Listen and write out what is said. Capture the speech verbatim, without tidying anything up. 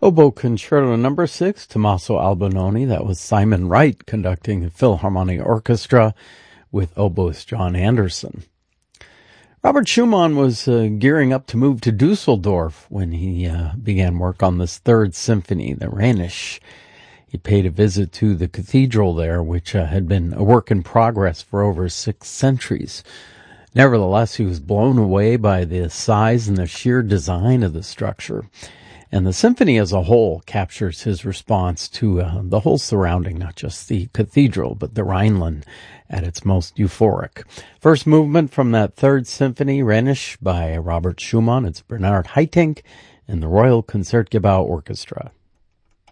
Oboe Concerto Number Six, Tommaso Albinoni. That was Simon Wright conducting the Philharmonic Orchestra with oboist John Anderson. Robert Schumann was uh, gearing up to move to Dusseldorf when he uh, began work on this third symphony, the Rhenish. He paid a visit to the cathedral there, which uh, had been a work in progress for over six centuries. Nevertheless, he was blown away by the size and the sheer design of the structure. And the symphony as a whole captures his response to uh, the whole surrounding, not just the cathedral, but the Rhineland at its most euphoric. First movement from that third symphony, Rhenish, by Robert Schumann. It's Bernard Haitink and the Royal Concertgebouw Orchestra.